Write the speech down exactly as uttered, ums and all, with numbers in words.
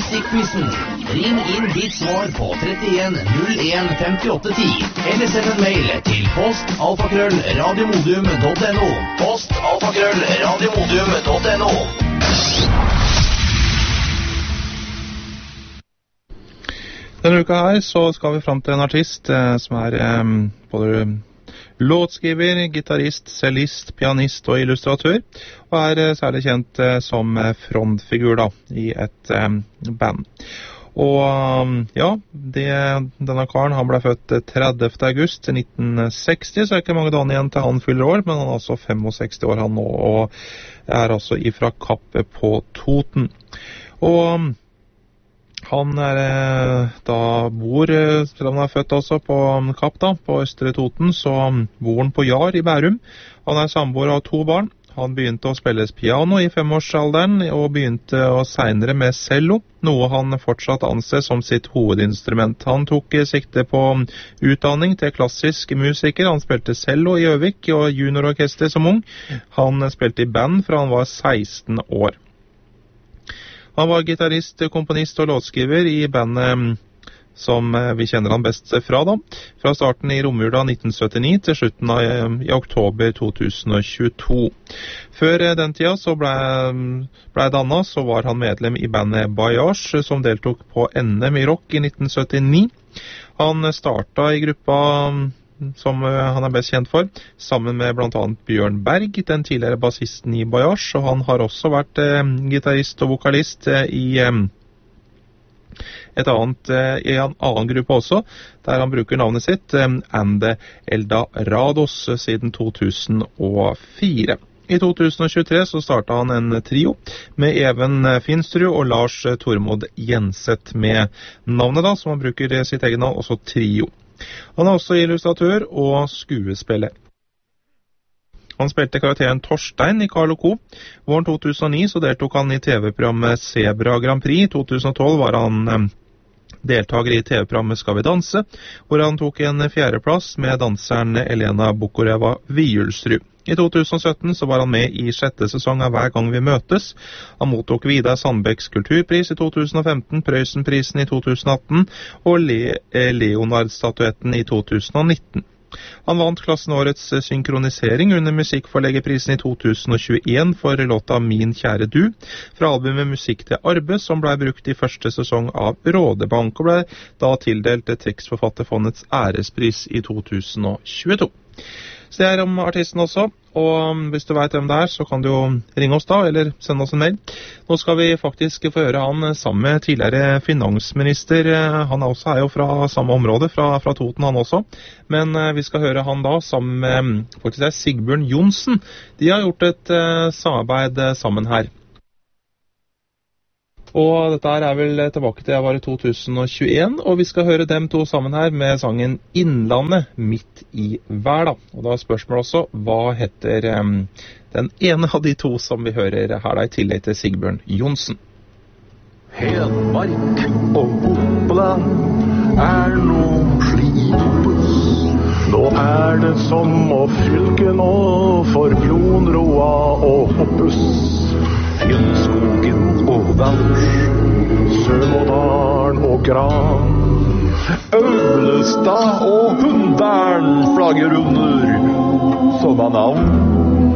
Musikkquizen. Ring inn ditt svar på trettien null en femtiåtte ti, eller send en mail til post alfakrøll radiomodium punktum no. Post alfakrøll radiomodium punktum no. Denne uka her så skal vi frem til en artist eh, som er eh, både låtskriver, gitarist, cellist, pianist og illustratør, og er eh, særlig kjent eh, som frontfigur da, i et eh, band. Og ja, det, denne karen han ble født tredivte august nitten seksti, så er ikke mange dager igjen til han fyller år, men han er altså sekstifem år han nå, og er altså ifra Kapp på Toten. Og han er, da bor, selv om han er født også på Kapp da, på Østre Toten, så bor han på Jar i Bærum. Han er samboer av to barn. Han begynte å spille piano i femårsalderen, og begynte å senere med cello, noe han fortsatt anser som sitt hovedinstrument. Han tok sikte på utdanning til klassisk musiker. Han spilte cello i Øvik og juniororkester som ung. Han spilte i band fra han var seksten år. Han var gitarist, komponist og låtskriver i bandet som vi kjenner han best fra da, fra starten i romjula nitten syttini til slutten av i oktober to tusen tjueto. Før den tida så ble, ble dannet, så var han medlem i bandet Bayage, som deltok på N M i rock i nitten syttini. Han startet i gruppa som han er best kjent for, sammen med blant annet Bjørn Berg, den tidligere bassisten i Bayage, og han har også vært eh, gitarist og vokalist eh, i eh, et annet, eh, i en annen gruppe også, der han bruker navnet sitt, eh, Ande Eldarados, siden to tusen fire. I to tusen tjuetre så startet han en trio med Even Finsrud og Lars Tormod Jenseth med navnet da, som han bruker sitt egen navn, også trio. Han er også illustratør og skuespiller. Han spilte karakteren Torstein i Carl og Co. Våren to tusen ni så deltok han i T V-programmet Zebra Grand Prix. I to tusen tolv var han eh, deltaker i T V-programmet Skal vi danse, hvor han tok en fjerdeplass med danseren Elena Bukoreva Viulsrud. I to tusen sytten så var han med i sjette sesong av Hver gang vi møtes. Han mottok Vidar Sandbecks kulturpris i to tusen femten, Prøysenprisen i to tusen atten og Le Leonard-statuetten i to tusen nitten. Han vant klassen årets synkronisering under Musikkforleggerprisen i to tusen tjueen for låta Min kjære du, fra albumet Musikk til Arbe, som ble brukt i første sesong av Rådebank, og ble da tildelt Tekstforfatterfondets ærespris i to tusen tjueto. Så det er om artisten også, og hvis du vet hvem det er, så kan du jo ringe oss da, eller sende oss en mail. Nå skal vi faktisk få høre han sammen med tidligere finansminister. Han er også er jo fra samme område, fra, fra Toten han også. Men vi skal høre han da sammen med faktisk er Sigbjørn Johnsen. De har gjort et uh, samarbeid sammen her. Og dette her er vel tilbake til jeg var i to tusen tjueen, og vi skal høre dem to sammen her med sangen Innlandet midt i hver da. Og da er spørsmålet også, hva heter um, den ene av de to som vi hører her da, i tillegg til Sigbjørn Johnsen? Hedmark og Oppland er nå slitopus. Nå er det som å fylke nå for Plonroa og Hoppus. Fjellskogen og Vals, Sølådalen og Gran, Øvlestad og Hundern flagger under som av navn.